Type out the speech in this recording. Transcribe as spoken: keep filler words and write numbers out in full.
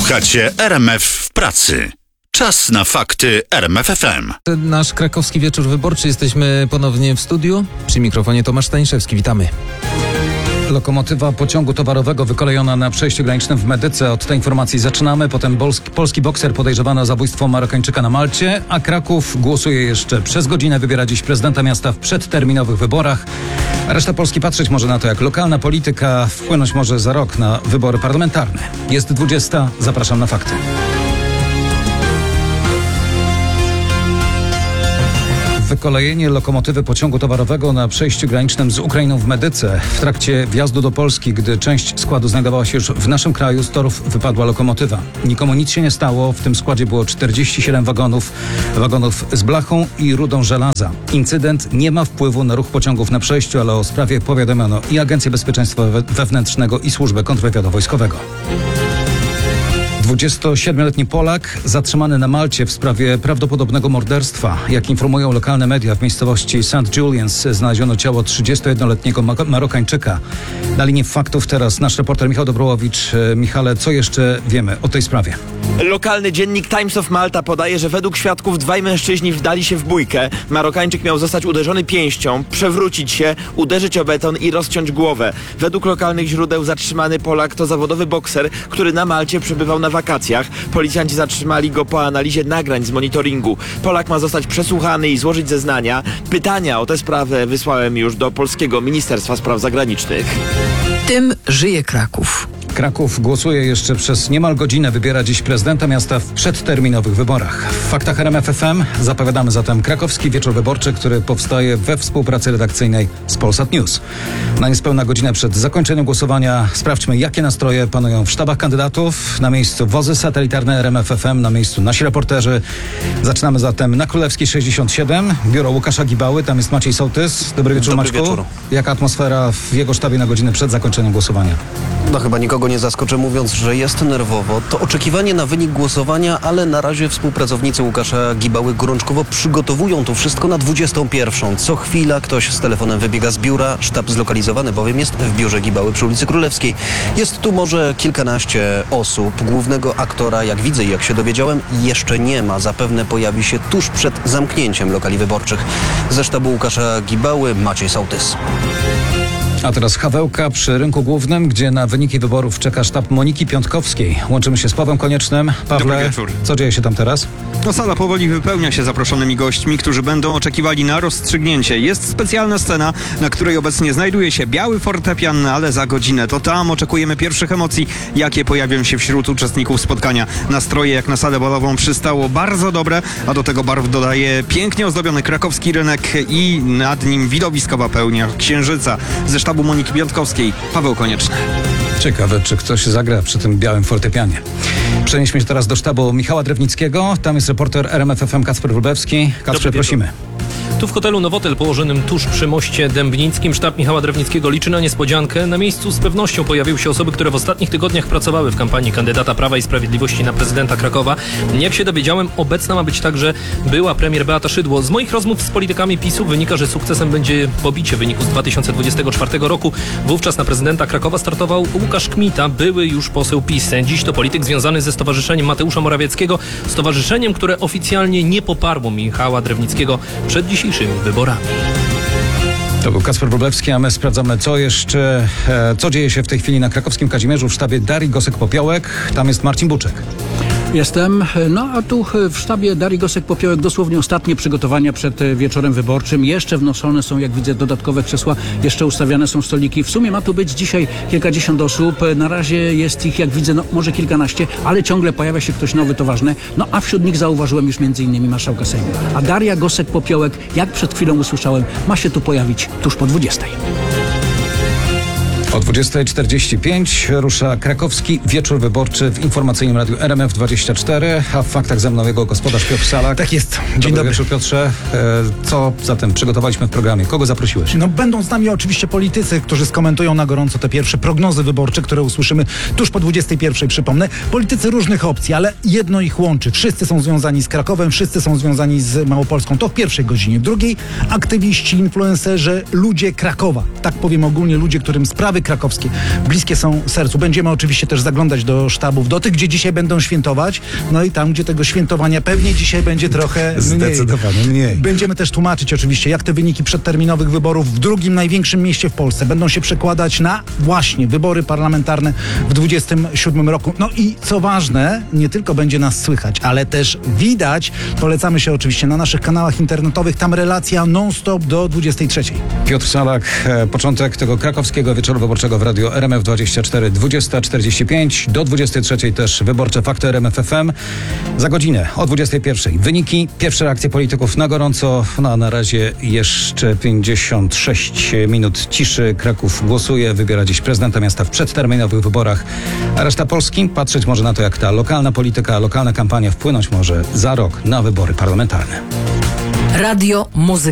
Słuchacie R M F w pracy. Czas na fakty R M F F M. Nasz krakowski wieczór wyborczy. Jesteśmy ponownie w studiu. Przy mikrofonie Tomasz Staniszewski. Witamy. Lokomotywa pociągu towarowego wykolejona na przejściu granicznym w Medyce. Od tej informacji zaczynamy. Potem polski, polski bokser podejrzewany o zabójstwo Marokańczyka na Malcie. A Kraków głosuje jeszcze przez godzinę. Wybiera dziś prezydenta miasta w przedterminowych wyborach. A reszta Polski patrzeć może na to, jak lokalna polityka wpłynąć może za rok na wybory parlamentarne. Jest dwudziesta. Zapraszam na fakty. Wykolejenie lokomotywy pociągu towarowego na przejściu granicznym z Ukrainą w Medyce. W trakcie wjazdu do Polski, gdy część składu znajdowała się już w naszym kraju, z torów wypadła lokomotywa. Nikomu nic się nie stało. W tym składzie było czterdzieści siedem wagonów, wagonów z blachą i rudą żelaza. Incydent nie ma wpływu na ruch pociągów na przejściu, ale o sprawie powiadomiono i Agencję Bezpieczeństwa Wewnętrznego i Służbę Kontrwywiadu Wojskowego. dwudziestosiedmioletni Polak zatrzymany na Malcie w sprawie prawdopodobnego morderstwa. Jak informują lokalne media, w miejscowości Saint Julians znaleziono ciało trzydziestojednoletniego Marokańczyka. Na linii faktów teraz nasz reporter Michał Dobrołowicz. Michale, co jeszcze wiemy o tej sprawie? Lokalny dziennik Times of Malta podaje, że według świadków dwaj mężczyźni wdali się w bójkę. Marokańczyk miał zostać uderzony pięścią, przewrócić się, uderzyć o beton i rozciąć głowę. Według lokalnych źródeł zatrzymany Polak to zawodowy bokser, który na Malcie przebywał na wakacjach. Policjanci zatrzymali go po analizie nagrań z monitoringu. Polak ma zostać przesłuchany i złożyć zeznania. Pytania o tę sprawę wysłałem już do polskiego Ministerstwa Spraw Zagranicznych. Tym żyje Kraków. Kraków głosuje jeszcze przez niemal godzinę. Wybiera dziś prezydenta miasta w przedterminowych wyborach. W faktach R M F F M zapowiadamy zatem krakowski wieczór wyborczy, który powstaje we współpracy redakcyjnej z Polsat News. Na niespełna godzinę przed zakończeniem głosowania sprawdźmy, jakie nastroje panują w sztabach kandydatów. Na miejscu wozy satelitarne R M F F M, na miejscu nasi reporterzy. Zaczynamy zatem na Królewskiej sześćdziesiąt siedem, biuro Łukasza Gibały. Tam jest Maciej Sołtys. Dobry wieczór, Dobry Maćku. wieczór. Jaka atmosfera w jego sztabie na godzinę przed zakończeniem głosowania? No chyba nikogo nie zaskoczę mówiąc, że jest nerwowo. To oczekiwanie na wynik głosowania, ale na razie współpracownicy Łukasza Gibały gorączkowo przygotowują to wszystko na dwudziestą pierwszą. Co chwila ktoś z telefonem wybiega z biura. Sztab zlokalizowany bowiem jest w biurze Gibały przy ulicy Królewskiej. Jest tu może kilkanaście osób. Głównego aktora, jak widzę i jak się dowiedziałem, jeszcze nie ma. Zapewne pojawi się tuż przed zamknięciem lokali wyborczych. Ze sztabu Łukasza Gibały Maciej Sołtys. A teraz Hawełka przy rynku głównym, gdzie na wyniki wyborów czeka sztab Moniki Piątkowskiej. Łączymy się z Pawłem Koniecznym. Pawle, Dobry wieczór. Co dzieje się tam teraz? No, sala powoli wypełnia się zaproszonymi gośćmi, którzy będą oczekiwali na rozstrzygnięcie. Jest specjalna scena, na której obecnie znajduje się biały fortepian, ale za godzinę to tam oczekujemy pierwszych emocji, jakie pojawią się wśród uczestników spotkania. Nastroje jak na salę balową przystało bardzo dobre, a do tego barw dodaje pięknie ozdobiony krakowski rynek i nad nim widowiskowa pełnia księżyca. Ze sztabu Moniki Piątkowskiej Paweł Konieczny. Ciekawe, czy ktoś zagra przy tym białym fortepianie. Przenieśmy się teraz do sztabu Michała Drewnickiego. Tam jest reporter R M F F M Kacper Wróblewski. Kacprze, prosimy. Tu w hotelu Nowotel położonym tuż przy moście Dębnickim sztab Michała Drewnickiego liczy na niespodziankę. Na miejscu z pewnością pojawiły się osoby, które w ostatnich tygodniach pracowały w kampanii kandydata Prawa i Sprawiedliwości na prezydenta Krakowa. Jak się dowiedziałem, obecna ma być także była premier Beata Szydło. Z moich rozmów z politykami PiSu wynika, że sukcesem będzie pobicie wyniku z dwa tysiące dwudziestego czwartego roku. Wówczas na prezydenta Krakowa startował Łukasz Kmita, były już poseł PiS. Dziś to polityk związany ze Stowarzyszeniem Mateusza Morawieckiego, stowarzyszeniem, które oficjalnie nie poparło Michała Drewnickiego przed dzisiejszymi wyborami. To był Kacper Wróblewski, a my sprawdzamy, co jeszcze, e, co dzieje się w tej chwili na krakowskim Kazimierzu w sztabie Darii Gosek-Popiołek. Tam jest Marcin Buczek. Jestem. No a tu w sztabie Darii Gosek-Popiołek dosłownie ostatnie przygotowania przed wieczorem wyborczym. Jeszcze wnoszone są, jak widzę, dodatkowe krzesła. Jeszcze ustawiane są stoliki. W sumie ma tu być dzisiaj kilkadziesiąt osób. Na razie jest ich, jak widzę, no, może kilkanaście, ale ciągle pojawia się ktoś nowy, to ważne. No a wśród nich zauważyłem już między innymi marszałka Sejmu. A Daria Gosek-Popiołek, jak przed chwilą usłyszałem, ma się tu pojawić tuż po dwudziestej. O dwudziesta czterdzieści pięć rusza krakowski wieczór wyborczy w informacyjnym radiu R M F dwadzieścia cztery, a w faktach ze mną jego gospodarz Piotr Salak. Tak jest. Dzień dobry. dobry. Wieczór, Piotrze. Co zatem przygotowaliśmy w programie? Kogo zaprosiłeś? No, będą z nami oczywiście politycy, którzy skomentują na gorąco te pierwsze prognozy wyborcze, które usłyszymy tuż po dwudziestej pierwszej, przypomnę. Politycy różnych opcji, ale jedno ich łączy. Wszyscy są związani z Krakowem, wszyscy są związani z Małopolską. To w pierwszej godzinie. W drugiej aktywiści, influencerzy, ludzie Krakowa. Tak powiem ogólnie, ludzie, którym sprawy krakowskie bliskie są sercu. Będziemy oczywiście też zaglądać do sztabów, do tych, gdzie dzisiaj będą świętować, no i tam, gdzie tego świętowania pewnie dzisiaj będzie trochę mniej. Zdecydowanie mniej. Będziemy też tłumaczyć oczywiście, jak te wyniki przedterminowych wyborów w drugim największym mieście w Polsce będą się przekładać na właśnie wybory parlamentarne w dwudziestym siódmym roku. No i co ważne, nie tylko będzie nas słychać, ale też widać. Polecamy się oczywiście na naszych kanałach internetowych. Tam relacja non-stop do dwudziestej trzeciej. Piotr Salak, e, początek tego krakowskiego wieczoru wyborczego w radiu R M F dwadzieścia cztery, dwudziesta czterdzieści pięć. Do dwudziestej trzeciej też wyborcze fakty R M F F M. Za godzinę o dwudziestej pierwszej wyniki, pierwsze reakcje polityków na gorąco. No a na razie jeszcze pięćdziesiąt sześć minut ciszy. Kraków głosuje, wybiera dziś prezydenta miasta w przedterminowych wyborach. A reszta Polski patrzeć może na to, jak ta lokalna polityka, lokalna kampania wpłynąć może za rok na wybory parlamentarne. Radio, muzyka.